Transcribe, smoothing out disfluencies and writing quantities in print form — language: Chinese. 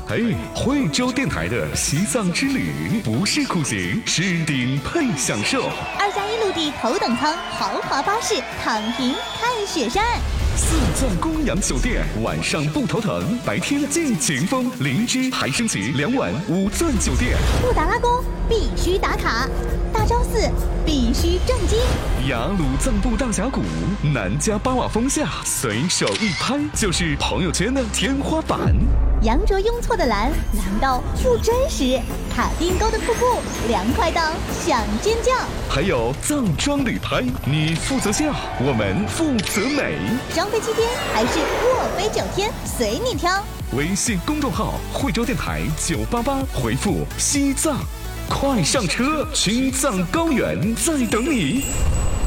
嘿，惠州电台的西藏之旅不是苦行，是顶配享受。 2+1陆地头等舱豪华巴士，躺平看雪山。 四钻公羊酒店，晚上不头疼，白天尽情疯。灵芝还升级2晚5钻酒店。 布达拉宫必须打卡，大昭寺必须正经。 雅鲁藏布大峡谷，南迦巴瓦峰下，随手一拍就是朋友圈的天花板。 羊卓雍措的蓝到不真实，卡丁沟的瀑布凉快到想尖叫。 还有藏装旅拍，你负责笑，我们负责美。 双飞7天还是卧飞9天，随你挑。 微信公众号惠州电台988，回复西藏，快上车，青藏高原在等你。